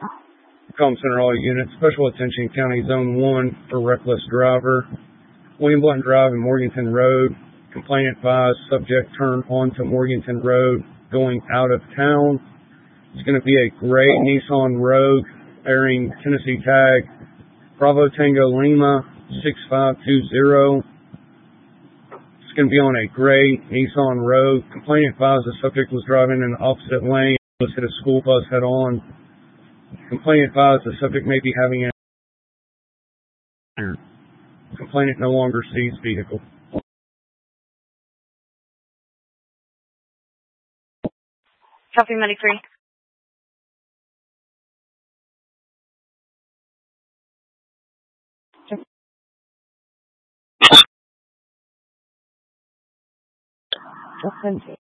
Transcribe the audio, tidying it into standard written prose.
Calm Center, all units. Special attention, County Zone 1 for reckless driver. William Blunt Drive and Morganton Road. Complainant advised, subject turned onto Morganton Road going out of town. It's going to be a gray Nissan Rogue bearing Tennessee tag Bravo Tango Lima 6520. It's going to be on a gray Nissan Rogue. Complainant advised the subject was driving in the opposite lane. Was hit a school bus head on. Complainant advised the subject may be having a complainant no longer sees vehicle. Copy, Medic 3. Just